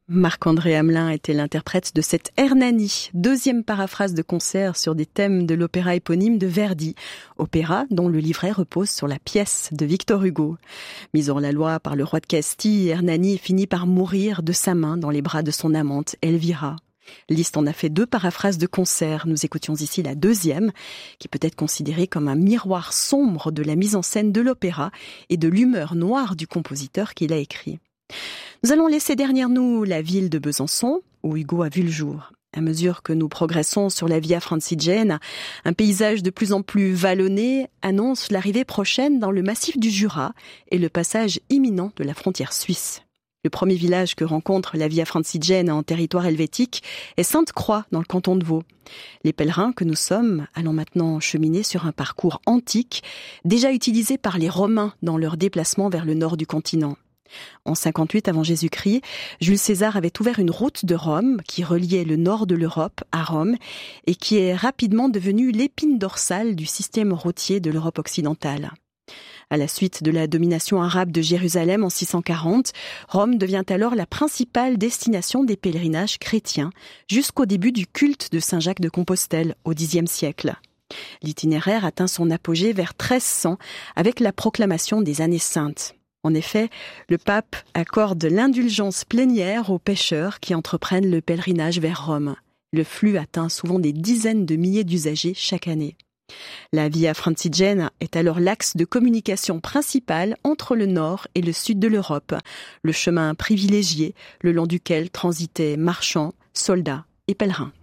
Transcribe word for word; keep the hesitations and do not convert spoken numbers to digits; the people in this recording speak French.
Marc-André Hamelin était l'interprète de cette Hernani, deuxième paraphrase de concert sur des thèmes de l'opéra éponyme de Verdi, opéra dont le livret repose sur la pièce de Victor Hugo. Mis hors la loi par le roi de Castille, Hernani finit par mourir de sa main dans les bras de son amante Elvira. Liszt en a fait deux paraphrases de concert. Nous écoutions ici la deuxième, qui peut être considérée comme un miroir sombre de la mise en scène de l'opéra et de l'humeur noire du compositeur qui l'a écrit. Nous allons laisser derrière nous la ville de Besançon, où Hugo a vu le jour. À mesure que nous progressons sur la Via Francigena, un paysage de plus en plus vallonné annonce l'arrivée prochaine dans le massif du Jura et le passage imminent de la frontière suisse. Le premier village que rencontre la Via Francigena en territoire helvétique est Sainte-Croix, dans le canton de Vaud. Les pèlerins que nous sommes allons maintenant cheminer sur un parcours antique, déjà utilisé par les Romains dans leur déplacement vers le nord du continent. En cinquante-huit avant Jésus-Christ, Jules César avait ouvert une route de Rome qui reliait le nord de l'Europe à Rome et qui est rapidement devenue l'épine dorsale du système routier de l'Europe occidentale. À la suite de la domination arabe de Jérusalem en six cent quarante, Rome devient alors la principale destination des pèlerinages chrétiens jusqu'au début du culte de Saint Jacques de Compostelle au dixième siècle. L'itinéraire atteint son apogée vers treize cents avec la proclamation des années saintes. En effet, le pape accorde l'indulgence plénière aux pêcheurs qui entreprennent le pèlerinage vers Rome. Le flux atteint souvent des dizaines de milliers d'usagers chaque année. La Via Francigena est alors l'axe de communication principal entre le nord et le sud de l'Europe, le chemin privilégié le long duquel transitaient marchands, soldats et pèlerins.